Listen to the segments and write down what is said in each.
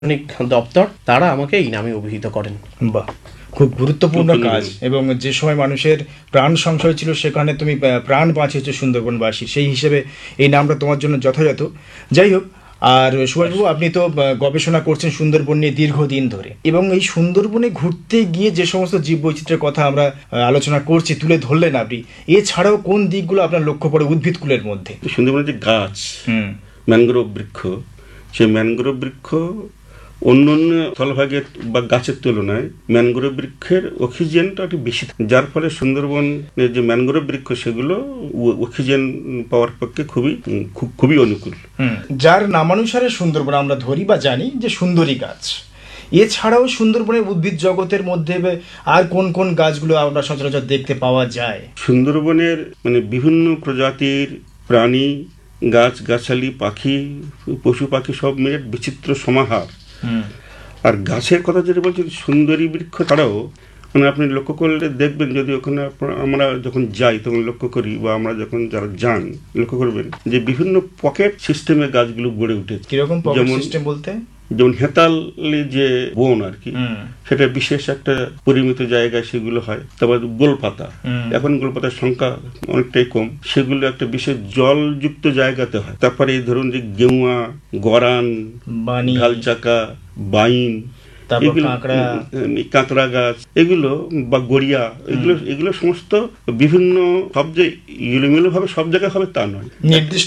দপ্তর তারা আমাকে এই নামে অভিহিত করেন। বাহ, খুব গুরুত্বপূর্ণ কাজ, এবং যে সময় মানুষের প্রাণ সংশয় ছিল সেখানে তুমি প্রাণ বাঁচিয়েছো সুন্দরবনবাসী, সেই হিসেবে এই নামটা তোমার জন্য যথাযথ। যাই হোক, আর সুভাষবাবু, আপনি তো গবেষণা করছেন সুন্দরবন নিয়ে দীর্ঘদিন ধরে, এবং এই সুন্দরবনে ঘুরতে গিয়ে যে সমস্ত জীববৈচিত্র্যের কথা আমরা আলোচনা করছি তুলে ধরলেন আপনি, এছাড়াও কোন দিকগুলো আপনার লক্ষ্য পড়ে উদ্ভিদকুলের মধ্যে? সুন্দরবনের যে গাছ, ম্যানগ্রোভ বৃক্ষ, সেই ম্যানগ্রোভ বৃক্ষ অন্য অন্য স্থলভাগের বা গাছের তুলনায় ম্যানগ্রোভ বৃক্ষের অক্সিজেনটা একটু বেশি থাকে, যার ফলে সুন্দরবনের যে ম্যানগ্রোভ বৃক্ষ সেগুলো অক্সিজেন পাওয়ার পক্ষে খুবই অনুকূল। যার নামানুসারে সুন্দরবন আমরা ধরি বা জানি যে সুন্দরী গাছ, এছাড়াও সুন্দরবনের উদ্ভিদ জগতের মধ্যে আর কোন কোন গাছগুলো আমরা সচরাচর দেখতে পাওয়া যায়? সুন্দরবনের বিভিন্ন প্রজাতির প্রাণী, গাছ গাছালি, পাখি, পশু পাখি সব মিলে বিচিত্র সমাহার। আর গাছের কথা যেটা বলছি, সুন্দরী বৃক্ষ ছাড়াও আপনি লক্ষ্য করলে দেখবেন, যদি ওখানে আমরা যখন যাই তখন লক্ষ্য করি, বা আমরা যখন যারা যান লক্ষ্য করবেন যে বিভিন্ন পকেট সিস্টেমে গাছগুলো গড়ে উঠেছে। কিরকম পকেট সিস্টেম বলতে? যেমন হেতালি যে বন আর কি, সেটা বিশেষ একটা পরিমিত জায়গায় সেগুলো হয়। তারপর গোলপাতা, এখন গোলপাতার সংখ্যা অনেকটাই কম, সেগুলো একটা বিশেষ জলযুক্ত জায়গাতে হয়। তারপরে এই ধরুন যে গেউয়া, গরান, ঢালচাকা, বাইন, কাঁকড়া গাছ, এগুলো বা গড়িয়া, এগুলো সমস্ত বিভিন্ন সব যে এলোমেলো ভাবে সব জায়গায় হবে তা নয়, নির্দিষ্ট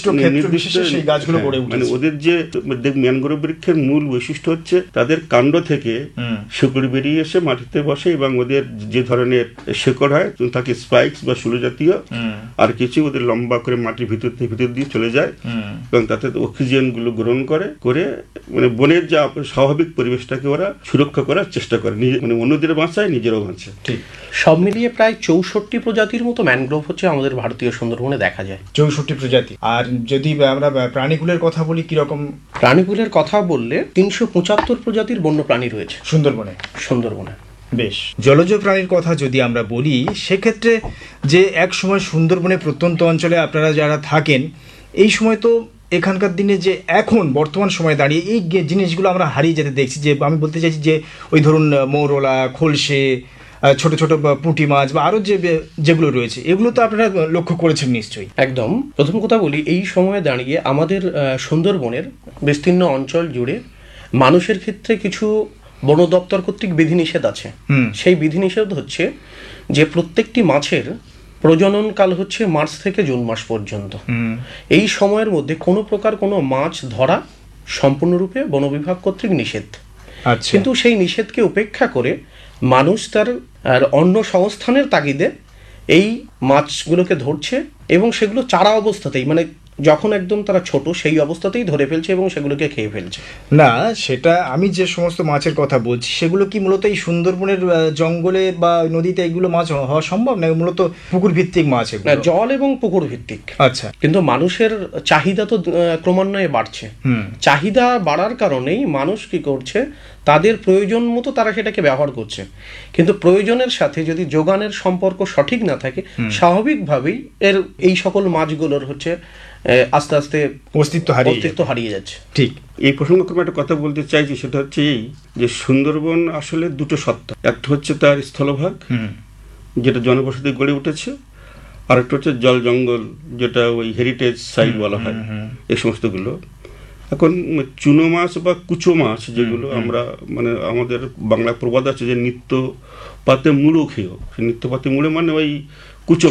ওদের যে ম্যানগ্রোভ বৃক্ষের মূল বৈশিষ্ট্য হচ্ছে তাদের কাণ্ড থেকে শিকড় বেরিয়ে এসে মাটিতে বসে, এবং ওদের যে ধরনের শেকড় হয় তাকে স্পাইকস বা শুলো জাতীয়, আর কিছু ওদের লম্বা করে মাটির ভিতর দিয়ে চলে যায়, এবং তাতে অক্সিজেন গুলো গ্রহণ করে বনের যা স্বাভাবিক পরিবেশটাকে ওরা সুরক্ষা করার চেষ্টা করে, অন্যদের বাঁচায়, নিজেরও বাঁচে। ঠিক, সব মিলিয়ে প্রায় 64 প্রজাতির মতো ম্যানগ্রোভ হচ্ছে আমাদের ভারতীয় সুন্দরবনে দেখা যায়। 64 প্রজাতি। আর যদি আমরা প্রাণীকুলের কথা বলি, কিরকম? প্রাণীকুলের কথা বললে 375 প্রজাতির বন্য প্রাণী রয়েছে সুন্দরবনে। বেশ। জলজ প্রাণীর কথা যদি আমরা বলি, সেক্ষেত্রে যে এক সময় সুন্দরবনে প্রত্যন্ত অঞ্চলে আপনারা যারা থাকেন, এই সময় তো এখানকার দিনে যে এখন বর্তমান সময়ে দাঁড়িয়ে এই জিনিসগুলো আমরা হারিয়ে যেতে দেখছি। যে আমি বলতে চাইছি যে ওই ধরুন মৌরলা, খোলসে, ছোট ছোট পুঁটি মাছ বা আরো যেগুলো রয়েছে, এগুলো তো আপনারা লক্ষ্য করেছেন নিশ্চয়ই। একদম। প্রথম কথা বলি, এই সময়ে দাঁড়িয়ে আমাদের সুন্দরবনের বিস্তীর্ণ অঞ্চল জুড়ে মানুষের ক্ষেত্রে কিছু বন দপ্তর কর্তৃক বিধিনিষেধ আছে। সেই বিধিনিষেধ হচ্ছে যে প্রত্যেকটি মাছের প্রজনন কাল হচ্ছে মার্চ থেকে জুন মাস পর্যন্ত। এই সময়ের মধ্যে কোনো প্রকার কোনো মাছ ধরা সম্পূর্ণরূপে বন বিভাগ কর্তৃক নিষেধ। কিন্তু সেই নিষেধকে উপেক্ষা করে মানুষ তার অন্য সংস্থানের তাগিদে এই মাছগুলোকে ধরছে, এবং সেগুলো চারা অবস্থাতেই, যখন একদম তারা ছোট সেই অবস্থাতেই ধরে ফেলছে এবং সেগুলোকে খেয়ে ফেলছে। না, সেটা আমি যে সমস্ত মাছের কথা বলছি সেগুলো কি মূলত এই সুন্দরবনের জঙ্গলে বা নদীতে এগুলো মাছ হওয়া সম্ভব না? মূলত পুকুর ভিত্তিক মাছ, জল এবং পুকুর ভিত্তিক। আচ্ছা। কিন্তু মানুষের চাহিদা তো ক্রমান্বয়ে বাড়ছে। চাহিদা বাড়ার কারণেই মানুষ কি করছে, তাদের প্রয়োজন মতো তারা সেটাকে ব্যবহার করছে। কিন্তু প্রয়োজনের সাথে যদি যোগানের সম্পর্ক সঠিক না থাকে, স্বাভাবিকভাবেই এই সকল মাছগুলোর হচ্ছে আস্তে আস্তে অস্তিত্ব হারিয়ে যাচ্ছে। ঠিক। এই প্রসঙ্গক্রমে একটা কথা বলতে চাইছি, সেটা হচ্ছে এই যে সুন্দরবন আসলে দুটো সত্তা। একটা হচ্ছে তার স্থলভাগ, যেটা জনবসতি গড়ে উঠেছে, আর একটা হচ্ছে জল জঙ্গল, যেটা ওই হেরিটেজ সাইট বলা হয়, এই সমস্তগুলো। এখন চুনো মাছ বা কুচো মাছ, যেগুলো আমরা আমাদের বাংলা প্রবাদ আছে যে নিত্য পাতে মুড়ো খেয়েও, নিত্য পাতে মুড়ে ওই কুচো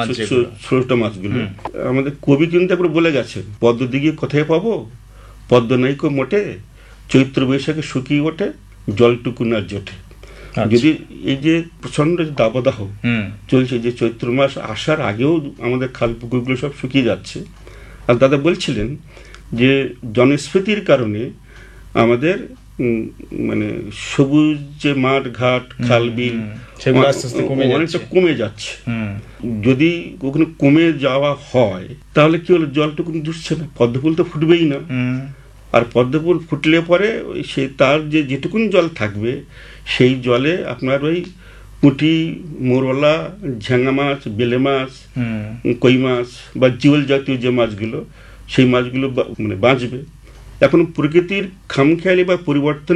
ছোট মাছগুলো। আমাদের কবি কিন্তু একবার বলে গেছেন, পদ্ম দিঘি কোথায় পাবো, পদ্ম নাইকো মোটে, চৈত্র বৈশাখে শুকিয়ে ওঠে, জলটুকু না জোটে। যদি এই যে প্রচন্ড দাবদাহ চলছে, যে চৈত্র মাস আসার আগেও আমাদের খাল পুকুরগুলো সব শুকিয়ে যাচ্ছে, আর দাদা বলছিলেন যে জনস্ফীতির কারণে আমাদের সবুজ যে মাঠ ঘাট খাল বিল অনেকটা কমে যাচ্ছে। যদি ওখানে কমে যাওয়া হয় তাহলে কি হলো, জলটুকু দুষছে না, পদ্মফুল তো ফুটবেই না। আর পদ্মফুল ফুটলে পরে তার যেটুকুন জল থাকবে সেই জলে আপনার ওই পুঁটি, মোরলা, ঝাঙ্গা মাছ, বেলে মাছ, কই মাছ বা জিওল জাতীয় যে মাছগুলো, সেই মাছগুলো বাঁচবে। এখন প্রকৃতির খামখেয়ালি বা পরিবর্তন